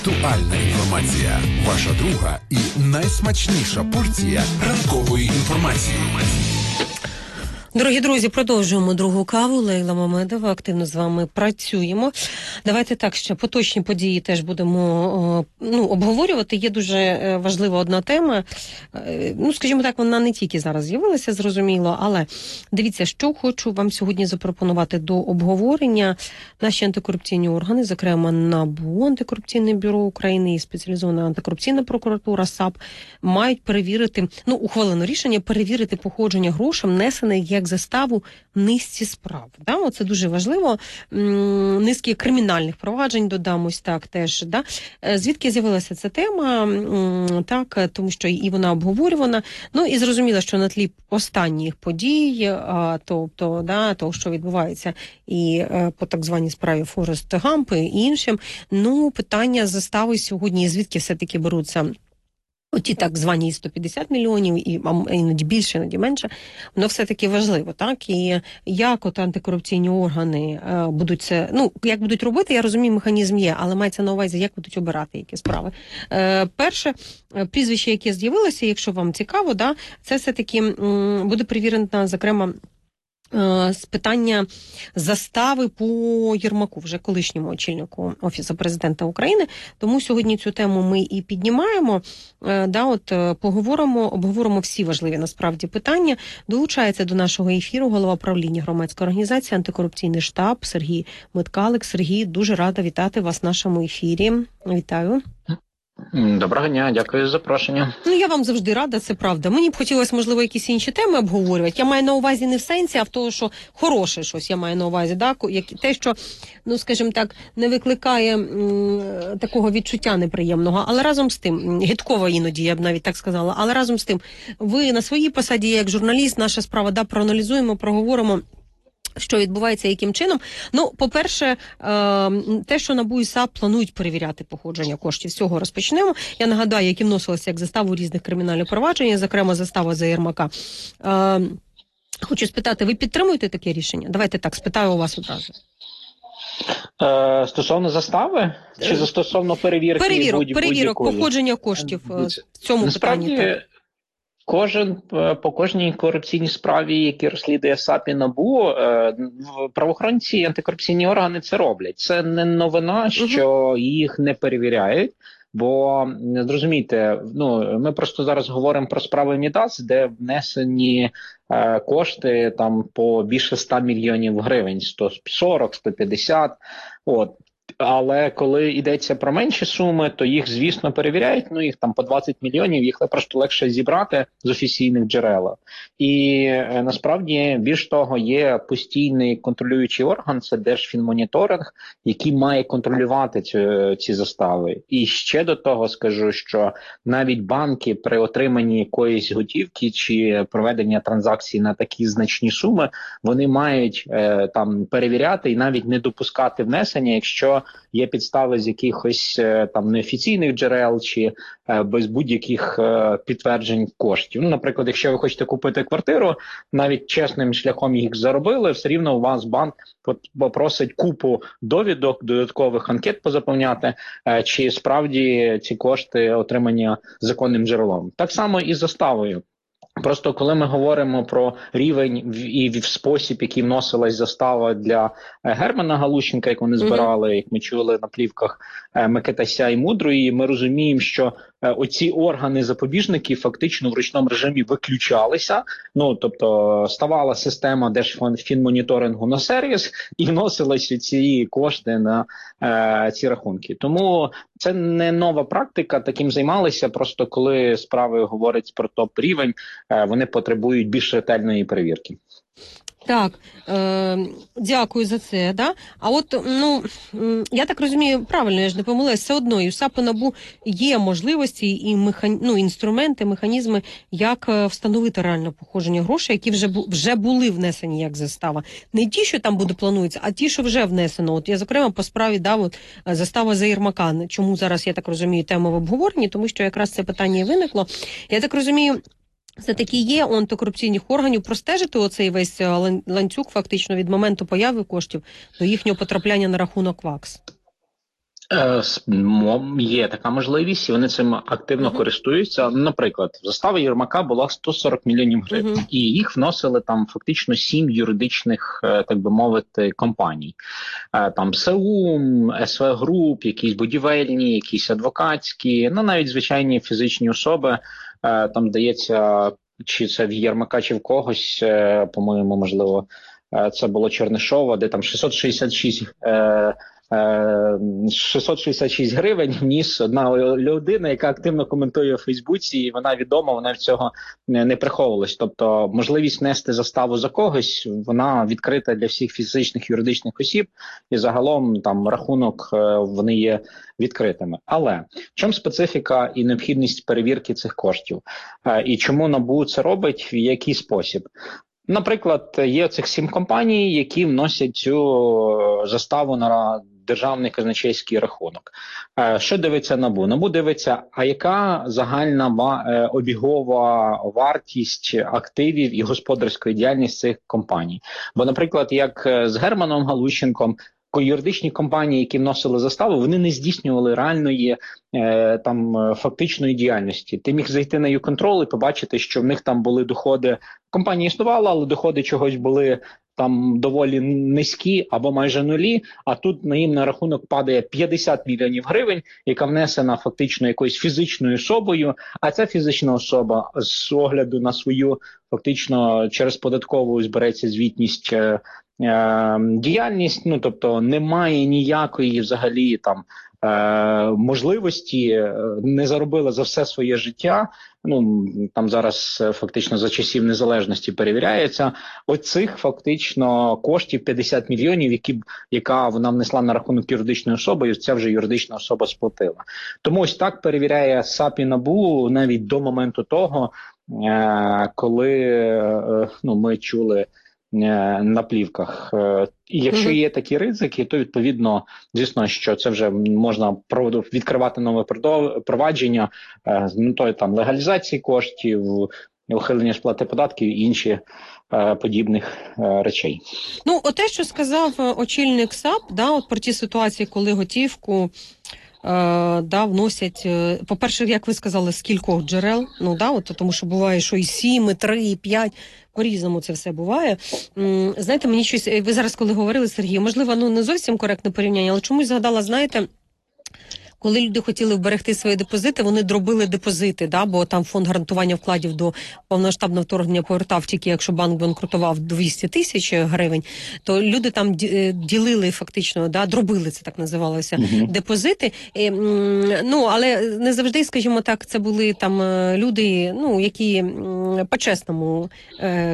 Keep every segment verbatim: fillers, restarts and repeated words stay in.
Актуальна інформація. Ваша друга і найсмачніша порція ранкової інформації. Дорогі друзі, продовжуємо другу каву. Лейла Мамедова, активно з вами працюємо. Давайте так, ще поточні події теж будемо ну, обговорювати. Є дуже важлива одна тема. Ну, скажімо так, вона не тільки зараз з'явилася, зрозуміло, але дивіться, що хочу вам сьогодні запропонувати до обговорення. Наші антикорупційні органи, зокрема НАБУ, Антикорупційне бюро України і спеціалізована антикорупційна прокуратура САП, мають перевірити, ну, ухвалено рішення перевірити походження грошей, внесених як заставу низці справ. Да? Оце дуже важливо. Низки кримінальних проваджень, додам ось так теж. Да? Звідки з'явилася ця тема? Так, тому що і вона обговорювана. Ну і зрозуміло, що на тлі останніх подій, тобто, да, того, що відбувається і по так званій справі Форест Гамп і іншим, ну, питання застави сьогодні, звідки все-таки беруться оті так звані сто п'ятдесят мільйонів, і іноді більше, іноді менше, воно все-таки важливо, так? І як от антикорупційні органи е, будуть це, ну, як будуть робити, я розумію, механізм є, але мається на увазі, як будуть обирати які справи. Е, перше, прізвище, яке з'явилося, якщо вам цікаво, да, це все-таки м, буде перевірено, зокрема, з питання застави по Єрмаку, вже колишньому очільнику Офісу Президента України. Тому сьогодні цю тему ми і піднімаємо. Да, от поговоримо, обговоримо всі важливі насправді питання. Долучається до нашого ефіру голова правління громадської організації «Антикорупційний штаб» Сергій Миткалик. Сергій, дуже рада вітати вас в нашому ефірі. Вітаю. Доброго дня, дякую за запрошення. Ну, я вам завжди рада, це правда. Мені б хотілося, можливо, якісь інші теми обговорювати. Я маю на увазі не в сенсі, а в того, що хороше щось я маю на увазі. Да? Те, що, ну, скажімо так, не викликає м, такого відчуття неприємного. Але разом з тим, гидково іноді, я б навіть так сказала, але разом з тим, ви на своїй посаді, як журналіст, наша справа, да, проаналізуємо, проговоримо, що відбувається, яким чином. Ну, по-перше, те, що НАБУ і САП планують перевіряти походження коштів, з цього розпочнемо. Я нагадаю, які вносилися як заставу різних кримінальних проваджень, зокрема застава за Єрмака. Хочу спитати, ви підтримуєте таке рішення? Давайте так, спитаю у вас одразу. Е, стосовно застави? Чи стосовно перевірки? Перевірок, перевірок походження коштів в цьому Насправді, питанні. Так. Кожен по кожній корупційній справі, які розслідує САП і НАБУ, правоохоронці і антикорупційні органи це роблять. Це не новина, що їх не перевіряють. Бо, зрозумійте, ну, ми просто зараз говоримо про справи Мідас, де внесені е, кошти там по більше ста мільйонів гривень, сто сорок, сто п'ятдесят, от. Але коли йдеться про менші суми, то їх, звісно, перевіряють, ну їх там по двадцять мільйонів, їх просто легше зібрати з офіційних джерел. І е, насправді, більш того, є постійний контролюючий орган, це Держфінмоніторинг, який має контролювати ці, ці застави. І ще до того скажу, що навіть банки при отриманні якоїсь готівки чи проведення транзакцій на такі значні суми, вони мають е, там перевіряти і навіть не допускати внесення, якщо є підстави з якихось там неофіційних джерел чи е, без будь-яких е, підтверджень коштів. Ну, наприклад, якщо ви хочете купити квартиру, навіть чесним шляхом їх заробили, все рівно у вас банк попросить купу довідок, додаткових анкет позаповняти, е, чи справді ці кошти отримані законним джерелом. Так само і з заставою. Просто коли ми говоримо про рівень і в спосіб, який вносилась застава для Германа Галущенка, як вони збирали, як ми чули на плівках Микитася і Мудрої, ми розуміємо, що оці органи-запобіжники фактично в ручному режимі виключалися. Ну, тобто ставала система Держфінмоніторингу на сервіс і вносились ці кошти на е, ці рахунки. Тому це не нова практика, таким займалися, просто коли справи говорять про топ-рівень, е, вони потребують більш ретельної перевірки. Так, е, дякую за це, да? А от, ну, я так розумію, правильно, я ж не помилилась, все одно, і у САП і НАБУ є можливості і механ... ну, інструменти, механізми, як встановити реальне походження грошей, які вже, бу... вже були внесені як застава. Не ті, що там буде планується, а ті, що вже внесено. От я, зокрема, по справі дав от, застава за Єрмака. Чому зараз, я так розумію, тема в обговоренні, тому що якраз це питання і виникло. Я так розумію, все-таки є у антикорупційних органів простежити оцей весь ланцюг фактично від моменту появи коштів до їхнього потрапляння на рахунок ВАКС? Е, Є така можливість, і вони цим активно uh-huh. користуються. Наприклад, застава Єрмака була сто сорок мільйонів гривень, uh-huh. і їх вносили там фактично сім юридичних, так би мовити, компаній. Там СЕУМ, СВ Груп, якісь будівельні, якісь адвокатські, ну навіть звичайні фізичні особи. Там здається, чи це в Єрмака, чи в когось, по-моєму, можливо, це було Чернишова, де там шістсот шістдесят шість шістсот шістдесят шість гривень вніс одна людина, яка активно коментує у Фейсбуці, і вона відома, вона в цього не, не приховувалась. Тобто можливість нести заставу за когось, вона відкрита для всіх фізичних, юридичних осіб, і загалом там рахунок, вони є відкритими. Але в чому специфіка і необхідність перевірки цих коштів? І чому НАБУ це робить, в який спосіб? Наприклад, є цих сім компаній, які вносять цю заставу на державний казначейський рахунок. Що дивиться НАБУ? НАБУ дивиться, а яка загальна обігова вартість активів і господарської діяльності цих компаній. Бо, наприклад, як з Германом Галущенком, юридичні компанії, які вносили заставу, вони не здійснювали реальної е, там фактичної діяльності. Ти міг зайти на YouControl і побачити, що в них там були доходи. Компанія існувала, але доходи чогось були там доволі низькі або майже нулі, а тут на їм на рахунок падає п'ятдесят мільйонів гривень, яка внесена фактично якоюсь фізичною особою, а ця фізична особа з огляду на свою фактично через податкову збереться звітність е, е, діяльність, ну тобто немає ніякої взагалі там е, можливості, не заробила за все своє життя. Ну там зараз фактично за часів незалежності перевіряється. Оцих фактично коштів п'ятдесят мільйонів, які яка вона внесла на рахунок юридичної особи, і ця вже юридична особа сплатила. Тому ось так перевіряє САП і НАБУ навіть до моменту того, е, коли е, ну ми чули на плівках. І якщо є такі ризики, то відповідно, звісно, що це вже можна відкривати нове провадження з метою там легалізації коштів, ухилення сплати податків і інші е, подібних е, речей. Ну, те, що сказав очільник САП, да, от про ті ситуації, коли готівку Е, да, вносять, е, по-перше, як ви сказали, з кількох джерел, ну да, от, тому що буває, що і сім, і три, і п'ять, по-різному це все буває. М, знаєте, мені щось, ви зараз коли говорили, Сергій, можливо, ну не зовсім коректне порівняння, але чомусь згадала, знаєте, коли люди хотіли вберегти свої депозити, вони дробили депозити, да, бо там фонд гарантування вкладів до повноштабного вторгнення повертав тільки, якщо банк банкрутував двісті тисяч гривень, то люди там ділили фактично, да, дробили, це так називалося, uh-huh. депозити. І, ну, але не завжди, скажімо так, це були там люди, ну, які по-чесному е,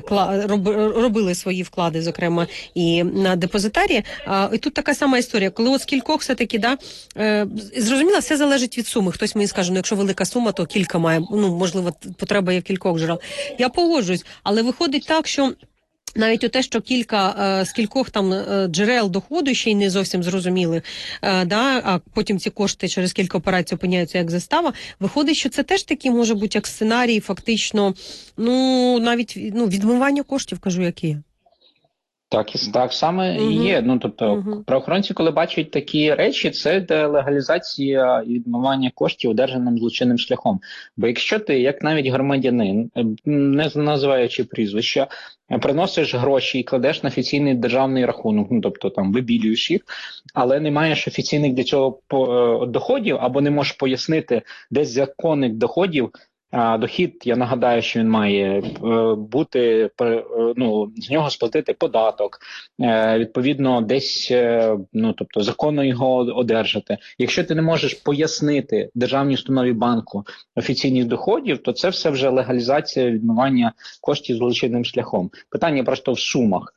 робили свої вклади, зокрема, і на депозитарі. А, і тут така сама історія, коли от з кількох все-таки, да, е, зрозуміло, все залежить від суми. Хтось мені скаже, ну якщо велика сума, то кілька має, ну, можливо, потреба є в кількох джерел. Я погоджуюсь, але виходить так, що навіть у те, що кілька е, з кількох там е, джерел доходу ще й не зовсім зрозумілих, е, да, а потім ці кошти через кілька операцій опиняються як застава, виходить, що це теж таки може бути як сценарій, фактично, ну, навіть ну, відмивання коштів, кажу, які. Так, і так саме і є. Ну, тобто, uh-huh. правоохоронці, коли бачать такі речі, це легалізація і відмивання коштів одержаним злочинним шляхом. Бо якщо ти, як навіть громадянин, не називаючи прізвища, приносиш гроші і кладеш на офіційний державний рахунок, ну, тобто там вибілюєш їх, але не маєш офіційних для цього доходів, або не можеш пояснити десь законних доходів, дохід, я нагадаю, що він має бути, ну, з нього сплатити податок, відповідно, десь, ну, тобто, законно його одержати. Якщо ти не можеш пояснити державній установі банку офіційних доходів, то це все вже легалізація відмивання коштів злочинним шляхом. Питання просто в сумах.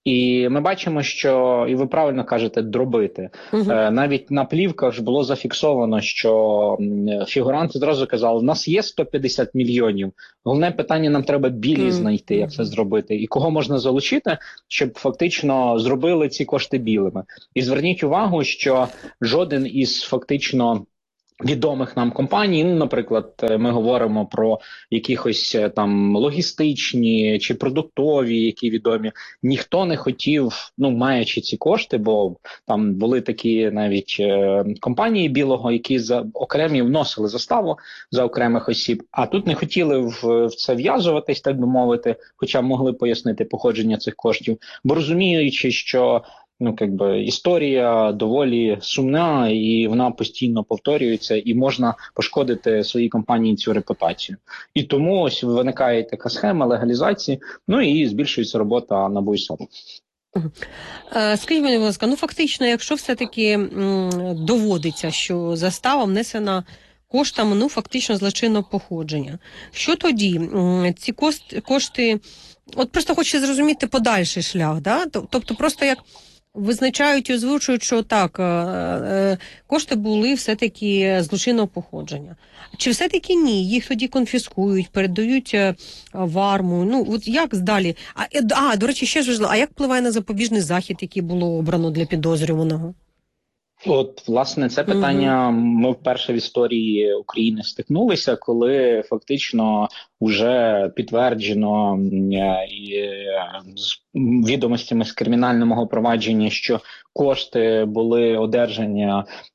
І ми бачимо, що, і ви правильно кажете, дробити. Uh-huh. Е, навіть на плівках ж було зафіксовано, що фігуранти зразу казали, у нас є сто п'ятдесят мільйонів, головне питання, нам треба білі uh-huh. знайти, як це зробити. І кого можна залучити, щоб фактично зробили ці кошти білими. І зверніть увагу, що жоден із фактично відомих нам компаній. Ну, наприклад, ми говоримо про якихось там логістичні чи продуктові, які відомі. Ніхто не хотів, ну, маючи ці кошти, бо там були такі навіть е, компанії білого, які за окремі вносили заставу за окремих осіб, а тут не хотіли в, в це в'язуватись, так би мовити, хоча могли пояснити походження цих коштів, бо розуміючи, що ну, якби історія доволі сумна, і вона постійно повторюється, і можна пошкодити своїй компанії цю репутацію. І тому ось виникає така схема легалізації, ну і збільшується робота НАБУ і САП. Скажіть мені, будь ласка, ну фактично, якщо все-таки м, доводиться, що застава внесена коштами, ну фактично злочинного походження, що тоді? М, ці кост, кошти, от просто хочу зрозуміти подальший шлях, да? Тобто просто як визначають і озвучують, що так, кошти були все-таки злочинного походження. Чи все-таки ні? Їх тоді конфіскують, передають в АРМУ? Ну, от як далі? А, а, до речі, ще ж важливо, а як впливає на запобіжний захід, який було обрано для підозрюваного? От, власне, це питання угу. ми вперше в історії України стикнулися, коли фактично вже підтверджено і з відомостями з кримінального провадження, що кошти були одержані,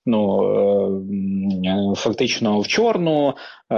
ну, фактично в чорну,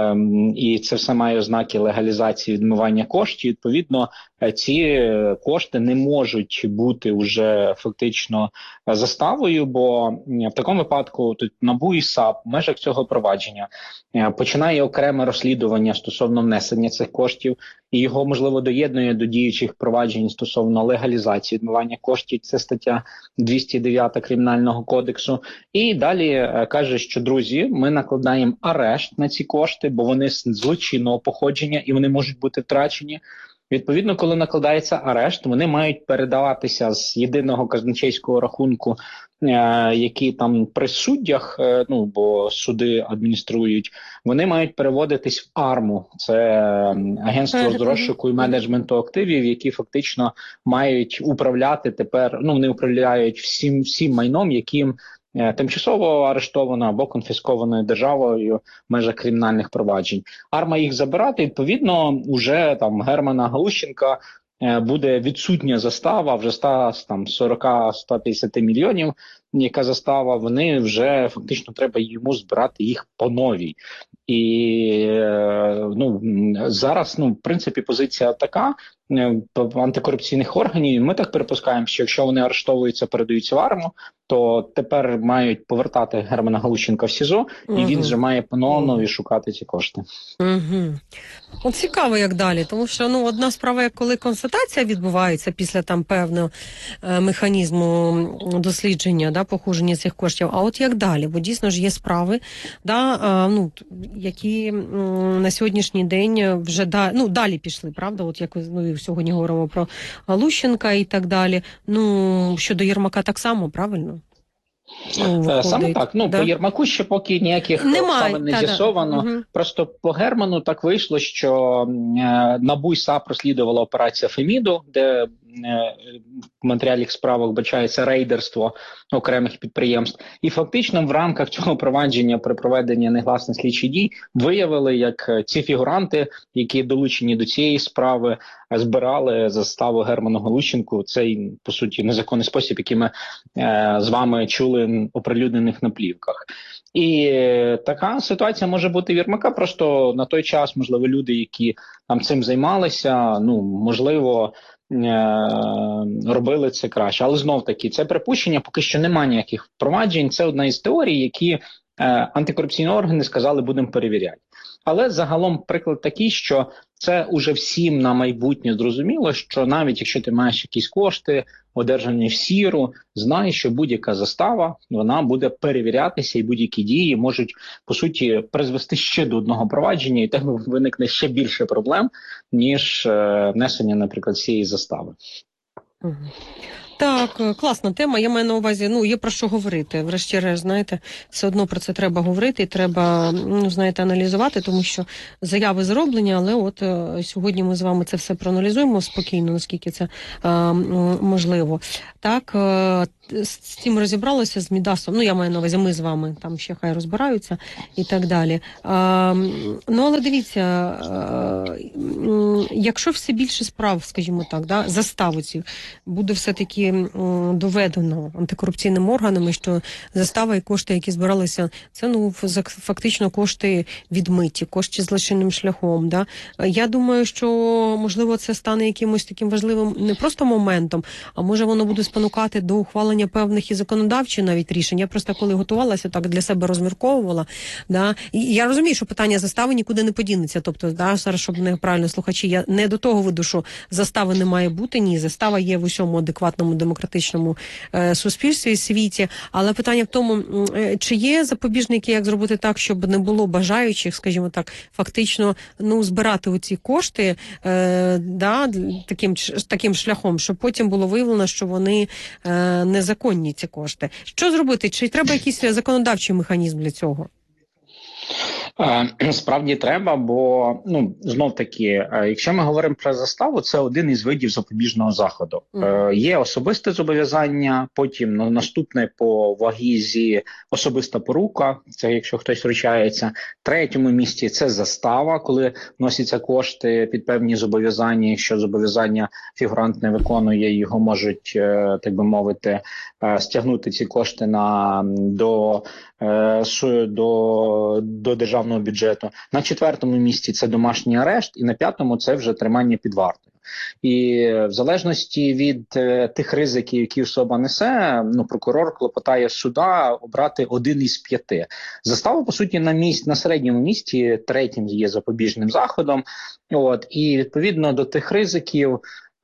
і це все має ознаки легалізації відмивання коштів. Відповідно, ці кошти не можуть бути вже фактично заставою, бо в такому випадку тут НАБУ і САП в межах цього провадження починає окреме розслідування стосовно внесення цих коштів, і його, можливо, доєднує до діючих проваджень стосовно легалізації відмивання коштів. Це стаття двісті дев'ята Кримінального кодексу. І далі каже, що, друзі, ми накладаємо арешт на ці кошти, бо вони з злочинного походження і вони можуть бути втрачені. Відповідно, коли накладається арешт, вони мають передаватися з єдиного казначейського рахунку, е, які там при суддях, е, ну, бо суди адмініструють, вони мають переводитись в АРМУ. Це агентство з розшуку і менеджменту активів, які фактично мають управляти тепер, ну, вони управляють всім, всім майном, яким тимчасово арештовано або конфісковано державою в межах кримінальних проваджень. АРМА їх забирати, відповідно, уже там Германа Галущенка буде відсутня застава, вже сорок - сто п'ятдесят мільйонів, яка застава, вони вже фактично треба йому збирати їх по новій. І ну, зараз, ну, в принципі, позиція така антикорупційних органів. Ми так припускаємо, що якщо вони арештовуються, передаються в АРМУ, то тепер мають повертати Германа Галущенка в СІЗО, і угу. він вже має поновно відшукати ці кошти. Угу. От цікаво, як далі, тому що ну одна справа, коли констатація відбувається після там певного е, механізму дослідження, да, походження цих коштів, а от як далі? Бо дійсно ж є справи, да, е, ну, які е, на сьогоднішній день вже да, ну, далі пішли, правда? От як ну, сьогодні говоримо про Галущенка і так далі. Ну, щодо Єрмака так само, правильно? Ну, саме так. Ну, да? По Єрмаку ще поки ніяких обставин не з'ясовано. Угу. Просто по Герману так вийшло, що е, НАБУ і САП розслідувала операція Феміду, де е, в матеріалах справах вбачається рейдерство окремих підприємств. І фактично в рамках цього провадження при проведенні негласних слідчих дій виявили, як ці фігуранти, які долучені до цієї справи, збирали заставу Герману Галущенку. Цей, по суті, незаконний спосіб, який ми е, з вами чули оприлюднених на плівках. І така ситуація може бути в Єрмака, просто на той час, можливо, люди, які там цим займалися, ну, можливо, робили це краще. Але знов-таки, це припущення, поки що немає ніяких впроваджень. Це одна із теорій, які е, антикорупційні органи сказали, будемо перевіряти. Але загалом приклад такий, що це уже всім на майбутнє зрозуміло, що навіть якщо ти маєш якісь кошти, одержані в сіру, знай, що будь-яка застава, вона буде перевірятися, і будь-які дії можуть, по суті, призвести ще до одного провадження, і тебе виникне ще більше проблем, ніж е, внесення, наприклад, цієї застави. Так, класна тема. Я маю на увазі, ну, є про що говорити. Врешті-решт, знаєте, все одно про це треба говорити і треба, ну, знаєте, аналізувати, тому що заяви зроблені, але от е, сьогодні ми з вами це все проаналізуємо спокійно, наскільки це е, можливо. Так, е, з цим розібралося, з Мідасом, ну, я маю на увазі, ми з вами, там ще хай розбираються і так далі. А, ну, але дивіться, а, якщо все більше справ, скажімо так, да, заставу ці, буде все-таки м, доведено антикорупційними органами, що застава і кошти, які збиралися, це, ну, фактично кошти відмиті, кошти злочинним шляхом, да. Я думаю, що, можливо, це стане якимось таким важливим не просто моментом, а може воно буде спонукати до ухвалення певних і законодавчих навіть рішень. Я просто коли готувалася, так для себе розмірковувала. Да? І я розумію, що питання застави нікуди не подінеться. Тобто, да, зараз, щоб не правильно слухачі, я не до того веду, що застави не має бути. Ні, застава є в усьому адекватному демократичному е, суспільстві і світі. Але питання в тому, е, чи є запобіжники, як зробити так, щоб не було бажаючих, скажімо так, фактично, ну, збирати оці кошти е, да, таким, таким шляхом, щоб потім було виявлено, що вони е, не законні ці кошти. Що зробити? Чи треба якийсь законодавчий механізм для цього? Справді треба, бо, ну, знов таки, якщо ми говоримо про заставу, це один із видів запобіжного заходу. Mm. Є особисте зобов'язання, потім, ну, наступне по вазі особиста порука, це якщо хтось вручається. В третьому місці це застава, коли вносяться кошти під певні зобов'язання. Якщо зобов'язання фігурант не виконує, його можуть, так би мовити, стягнути ці кошти на, до, до, до державного бюджету. На четвертому місці це домашній арешт, і на п'ятому це вже тримання під вартою. І в залежності від е, тих ризиків, які особа несе, ну, прокурор клопотає суда обрати один із п'яти. Застава, по суті, на місць, на середньому місці, третім є запобіжним заходом. От, і відповідно до тих ризиків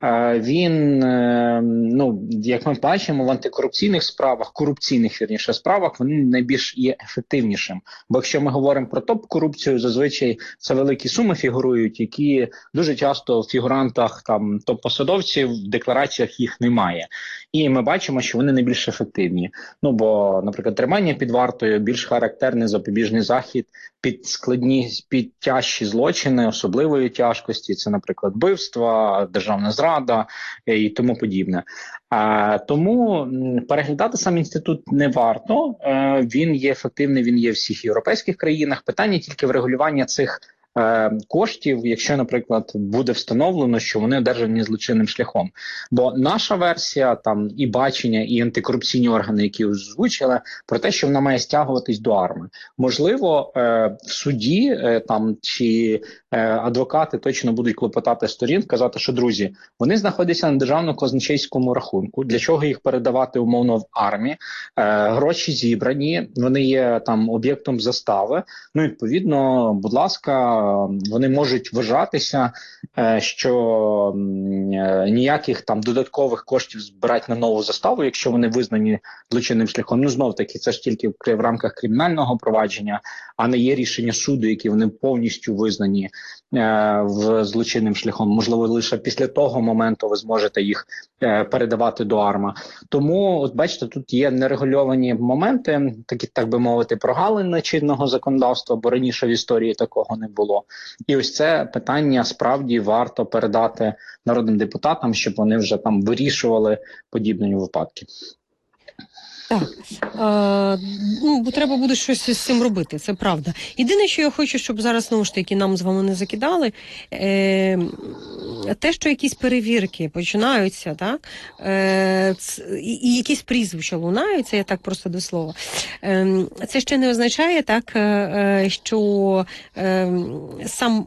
він, ну, як ми бачимо, в антикорупційних справах, корупційних, вірніше, справах, вони найбільш є ефективнішим. Бо якщо ми говоримо про топ-корупцію, зазвичай це великі суми фігурують, які дуже часто в фігурантах там топ-посадовців, в деклараціях їх немає. І ми бачимо, що вони найбільш ефективні. Ну, бо, наприклад, тримання під вартою більш характерний запобіжний захід під складні, під тяжчі злочини особливої тяжкості. Це, наприклад, вбивства, державна зрада і тому подібне. А, тому переглядати сам інститут не варто. А, він є ефективний, він є в всіх європейських країнах. Питання тільки врегулювання цих е, коштів, якщо, наприклад, буде встановлено, що вони одержані злочинним шляхом. Бо наша версія, там і бачення, і антикорупційні органи, які озвучили, про те, що вона має стягуватись до АРМА. Можливо, е, в суді е, там чи е, адвокати точно будуть клопотати сторін, казати, що, друзі, вони знаходяться на державному казначейському рахунку, для чого їх передавати умовно в АРМі, е, гроші зібрані, вони є там об'єктом застави, ну, відповідно, будь ласка, вони можуть вважатися, е, що е, ніяких там додаткових коштів збирати на нову заставу, якщо вони визнані злочинним шляхом. Ну, знов таки, це ж тільки в, в рамках кримінального провадження, а не є рішення суду, які вони повністю визнані е, в злочинним шляхом. Можливо, лише після того моменту ви зможете їх е, передавати до АРМА. Тому, от бачите, тут є нерегульовані моменти, такі, так би мовити, прогалини чинного законодавства, бо раніше в історії такого не було. І ось це питання справді варто передати народним депутатам, щоб вони вже там вирішували подібні випадки. Так, е, ну, бо треба буде щось з цим робити, це правда. Єдине, що я хочу, щоб зараз, знову ж таки, нам з вами не закидали, е, те, що якісь перевірки починаються, так, е, і, і якісь прізвища лунаються, я так просто до слова, е, це ще не означає, так, е, що е, сам,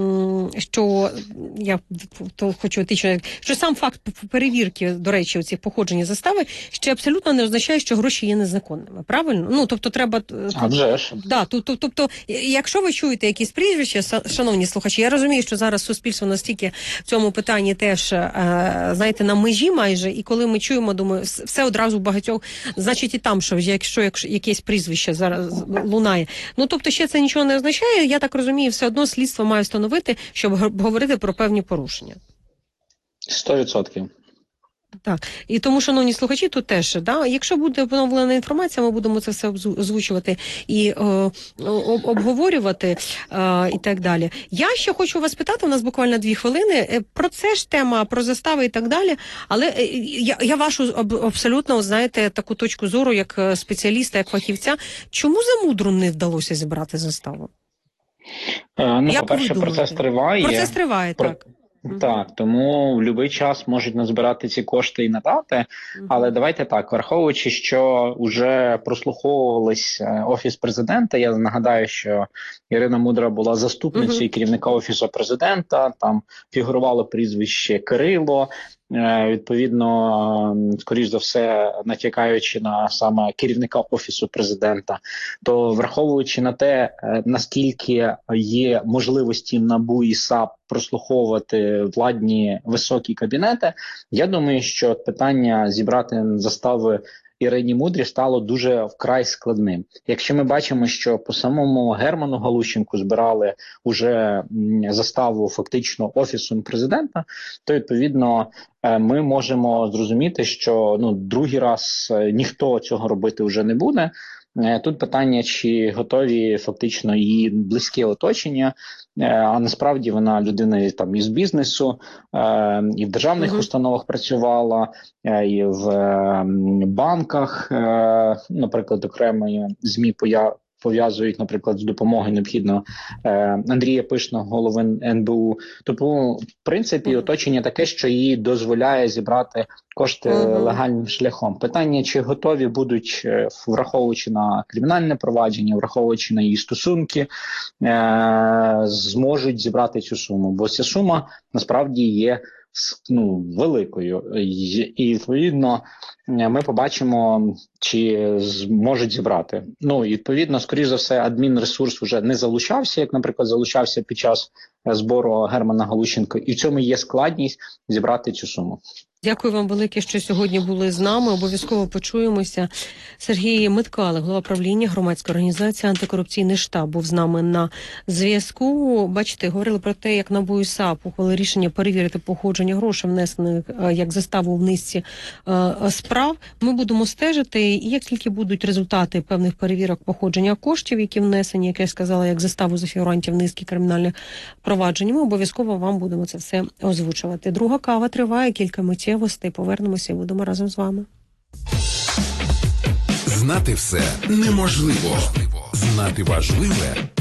що, я то хочу отичити, що сам факт перевірки, до речі, оці походження застави, ще абсолютно не означає, що гроші є незаконними, правильно? Ну, тобто треба... А вже ж. Да, тобто, тобто, якщо ви чуєте якісь прізвища, шановні слухачі, я розумію, що зараз суспільство настільки в цьому питанні теж, знаєте, на межі майже, і коли ми чуємо, думаю, все одразу багатьох, значить і там, що якщо, якщо якесь прізвище зараз лунає. Ну, тобто, ще це нічого не означає, я так розумію, все одно слідство має встановити, щоб говорити про певні порушення. Сто відсотків. Так, і тому, шановні слухачі, тут теж, да, якщо буде поновлена інформація, ми будемо це все озвучувати і е, обговорювати е, і так далі. Я ще хочу вас питати, у нас буквально дві хвилини, про це ж тема, про застави і так далі, але я, я вашу абсолютно, знаєте, таку точку зору, як спеціаліста, як фахівця, чому Замудру не вдалося зібрати заставу? Е, ну, по-перше, процес триває. Процес триває, Про... так. Так, тому в будь-який час можуть назбирати ці кошти і надати, uh-huh. але давайте так, враховуючи, що вже прослуховувались Офіс президента, я нагадаю, що Ірина Мудра була заступницею uh-huh. керівника Офісу президента, там фігурувало прізвище Кирило, відповідно, скоріш за все, натякаючи на саме керівника Офісу президента, то враховуючи на те, наскільки є можливості НАБУ і САП прослуховувати владні високі кабінети, я думаю, що питання зібрати застави Ірині Мудрі стало дуже вкрай складним. Якщо ми бачимо, що по самому Герману Галущенку збирали уже заставу фактично Офісом президента, то відповідно ми можемо зрозуміти, що ну другий раз ніхто цього робити вже не буде. Тут питання, чи готові фактично її близьке оточення, а насправді вона людина там із бізнесу, і в державних uh-huh. установах працювала, і в банках, наприклад, окремі ЗМІ пов'язують, наприклад, з допомогою необхідно Андрія Пишного, голови ен бе у. Тому, в принципі, оточення таке, що їй дозволяє зібрати кошти uh-huh. легальним шляхом. Питання, чи готові будуть, враховуючи на кримінальне провадження, враховуючи на її стосунки, е- зможуть зібрати цю суму. Бо ця сума, насправді, є ну, великою. І, відповідно, ми побачимо, чи зможуть зібрати. Ну, і, відповідно, скоріш за все, адмінресурс вже не залучався, як, наприклад, залучався під час збору Германа Галущенка. І в цьому є складність зібрати цю суму. Дякую вам велике, що сьогодні були з нами. Обов'язково почуємося. Сергій Миткалик, голова правління громадської організації «Антикорупційний штаб», був з нами на зв'язку. Бачите, говорили про те, як НАБУ і САП ухвалили рішення перевірити походження грошей, внесених як заставу в низці справ. Ми будемо стежити, і як тільки будуть результати певних перевірок походження коштів, які внесені, як я сказала, як заставу за фігурантів низки кримінальних проваджень, ми обов'язково вам будемо це все озвучувати. Друга кава триває, кілька миттєвостей. Повернемося і будемо разом з вами. Знати все неможливо. Знати важливе